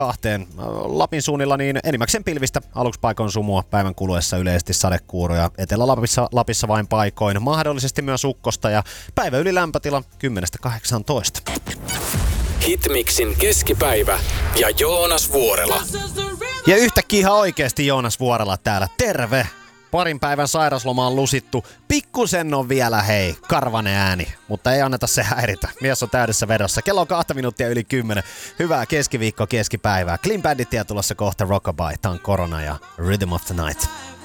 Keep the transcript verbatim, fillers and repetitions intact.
kahteen. Lapin suunnilla niin enimmäkseen pilvistä, aluksi paikoin sumua, päivän kuluessa yleisesti sadekuuroja. Etelä-Lapissa Lapissa vain paikoin, mahdollisesti myös ukkosta ja päivä yli lämpötila kymmenestä kahdeksaantoista. Hitmixin keskipäivä ja Joonas Vuorela. Ja yhtäkkiä ihan oikeesti Joonas Vuorela täällä. Terve! Parin päivän sairasloma on lusittu. Pikkusen on vielä, hei, karvanen ääni. Mutta ei anneta se häiritä. Mies on täydessä vedossa. Kello on kahta minuuttia yli kymmenen. Hyvää keskiviikkoa, keskipäivää. Clean Bandittia tulossa kohta Rockabye. Tää on Korona ja Rhythm of the Night.